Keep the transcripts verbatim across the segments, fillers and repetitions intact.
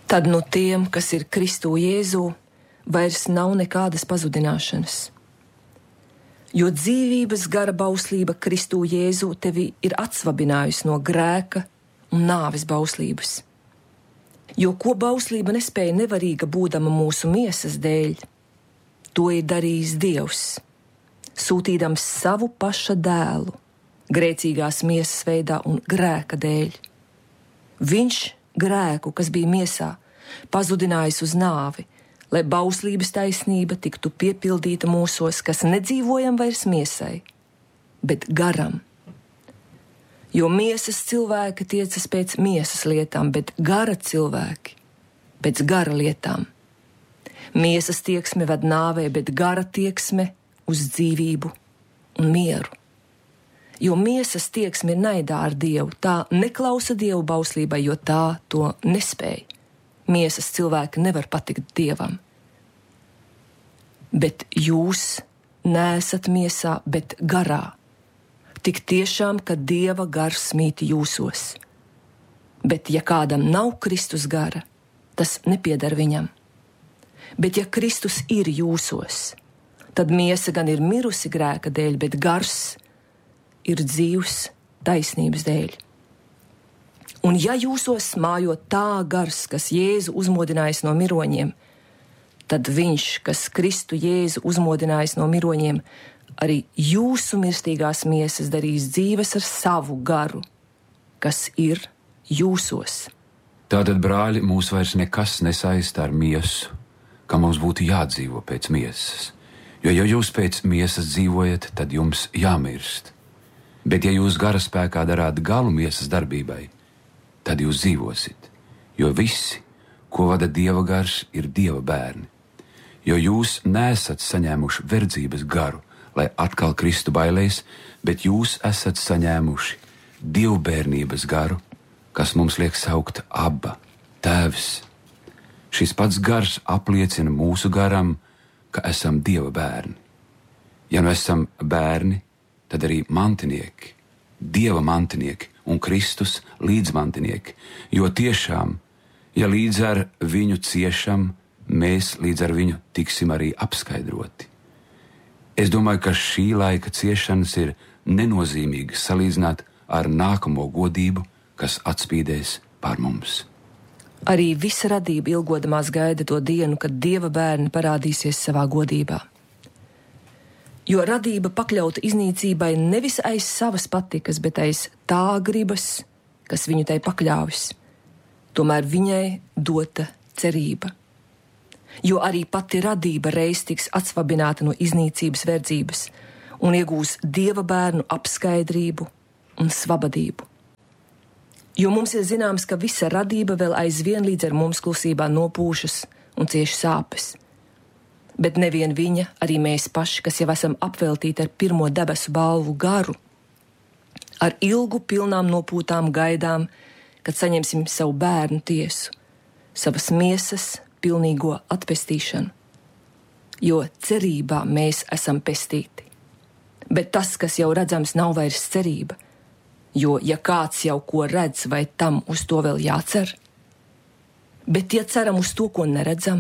Tad no tiem, kas ir Kristu Jēzū, vairs nav nekādas pazudināšanas. Jo dzīvības gara bauslība Kristu Jēzū tevi ir atsvabinājusi no grēka un nāves bauslības. Jo ko bauslība nespēja nevarīga būdama mūsu miesas dēļ, to ir darījis Dievs, sūtīdams savu paša dēlu, grēcīgās miesas veidā un grēka dēļ. Viņš grēku, kas bija miesā, pazudinājis uz nāvi, lai bauslības taisnība tiktu piepildīta mūsos, kas nedzīvojam vairs miesai, bet garam. Jo miesas cilvēki tiecas pēc miesas lietām, bet gara cilvēki pēc gara lietām. Miesas tieksme ved nāvē, bet gara tieksme uz dzīvību un mieru. Jo miesas tieksme ir naidā ar Dievu, tā neklausa Dievu bauslībai, jo tā to nespēja. Miesas cilvēki nevar patikt Dievam. Bet jūs neesat miesā, bet garā. Tik tiešām, ka Dieva gars mīt jūsos. Bet ja kādam nav Kristus gara, tas nepieder viņam. Bet ja Kristus ir jūsos, tad miesa gan ir mirusi grēka dēļ, bet gars ir dzīvs taisnības dēļ. Un ja jūsos mājo tā gars, kas Jēzu uzmodinājis no miroņiem, tad viņš, kas Kristu Jēzu uzmodinājis no miroņiem, arī jūsu mirstīgās miesas darīs dzīves ar savu garu, kas ir jūsos. Tātad, brāļi, mūs vairs nekas nesaista ar miesu, ka mums būtu jādzīvo pēc miesas. Jo, ja jūs pēc miesas dzīvojat, tad jums jāmirst. Bet, ja jūs gara spēkā darāt galu miesas darbībai, tad jūs dzīvosit. Jo visi, ko vada Dieva gars, ir Dieva bērni. Jo jūs neesat saņēmuši verdzības garu, lai atkal kristu bailēs, bet jūs esat saņēmuši dievbērnības garu, kas mums liek saukt Abba, Tēvs. Šis pats gars apliecina mūsu garam, ka esam Dieva bērni. Ja nu esam bērni, tad arī mantinieki, Dieva mantinieki un Kristus līdzmantinieki, jo tiešām, ja līdz ar viņu ciešam, mēs līdz ar viņu tiksim arī apskaidroti. Es domāju, ka šī laika ciešanas ir nenozīmīgi salīdzināt ar nākamo godību, kas atspīdēs pār mums. Arī visa radība ilgodamās gaida to dienu, kad Dieva bērni parādīsies savā godībā. Jo radība pakļauta iznīcībai nevis aiz savas patikas, bet aiz tā gribas, kas viņu tai pakļāvis. Tomēr viņai dota cerība. Jo arī pati radība reiz tiks atsvabināta no iznīcības verdzības un iegūs Dieva bērnu apskaidrību un svabadību. Jo mums ir zināms, ka visa radība vēl aizvien līdz ar mums klusībā nopūšas un cieši sāpes. Bet nevien viņa, arī mēs paši, kas jau esam apveltīti ar pirmo debesu balvu garu, ar ilgu pilnām nopūtām gaidām, kad saņemsim savu bērnu tiesu, savas miesas pilnīgo atpestīšanu, jo cerībā mēs esam pestīti. Bet tas, kas jau redzams, nav vairs cerība, jo ja kāds jau ko redz, vai tam uz to vēl jācer? Bet ja ceram uz to, ko neredzam,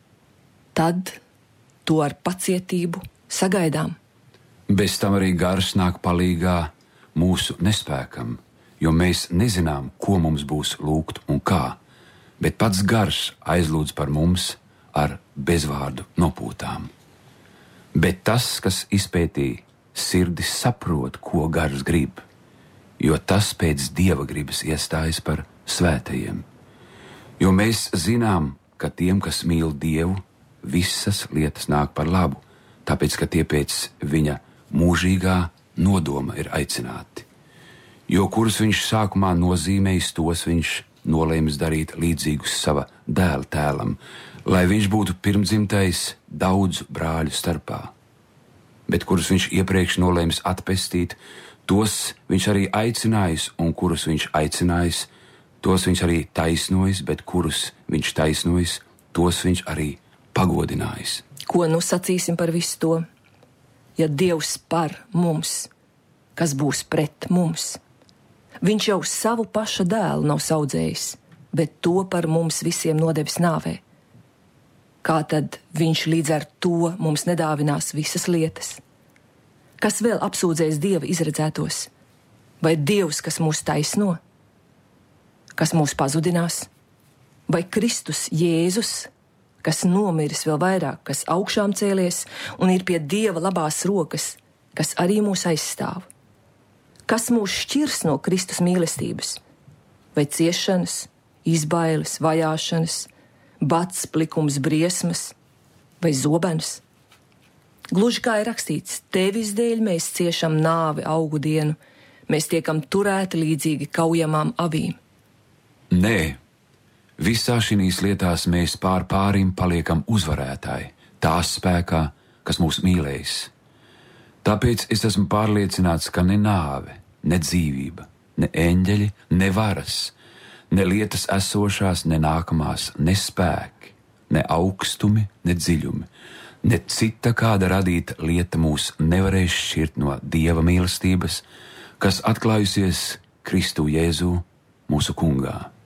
tad to ar pacietību sagaidām. Bez tam arī gars nāk palīgā mūsu nespēkam, jo mēs nezinām, ko mums būs lūgt un kā, bet pats gars aizlūdz par mums ar bezvārdu nopūtām. Bet tas, kas izpētīja sirdis, saprot, ko gars grib, jo tas pēc Dieva gribas iestājas par svētajiem. Jo mēs zinām, ka tiem, kas mīl Dievu, visas lietas nāk par labu, tāpēc, ka tie pēc viņa mūžīgā nodoma ir aicināti. Jo kurus viņš sākumā nozīmējis, tos viņš nolēmis darīt līdzīgus sava dēla tēlam, lai viņš būtu pirmdzimtais daudzu brāļu starpā. Bet kurus viņš iepriekš nolēmis atpestīt, tos viņš arī aicinājis, un kurus viņš aicinājis, tos viņš arī taisnojis, bet kurus viņš taisnojis, tos viņš arī pagodinājis. Ko nu sacīsim par visu to? Ja Dievs par mums, kas būs pret mums? Viņš jau savu paša dēlu nav saudzējis, bet to par mums visiem nodevis nāvē. Kā tad viņš līdz ar to mums nedāvinās visas lietas? Kas vēl apsūdzēs Dieva izredzētos? Vai Dievs, kas mūs taisno? Kas mūs pazudinās? Vai Kristus Jēzus, kas nomiris vēl vairāk, kas augšām cēlies un ir pie Dieva labās rokas, kas arī mūs aizstāv? Kas mūs šķirs no Kristus mīlestības? Vai ciešanas, izbailes, vajāšanas, bats, plikums, briesmas vai zobens? Gluži kā ir rakstīts, tevis dēļ mēs ciešam nāvi augu dienu, mēs tiekam turēti līdzīgi kaujamām avīm. Nē, visā šīs lietās mēs pār pārim paliekam uzvarētāji, tās spēkā, kas mūs mīlējis. Tāpēc es esmu pārliecināts, ka ne nāve, ne dzīvība, ne eņģeļi, ne varas, ne lietas esošās, ne nākamās, ne spēki, ne augstumi, ne dziļumi, ne cita kāda radīta lieta mūs nevarēs šķirt no Dieva mīlestības, kas atklājusies Kristu Jēzu mūsu Kungā.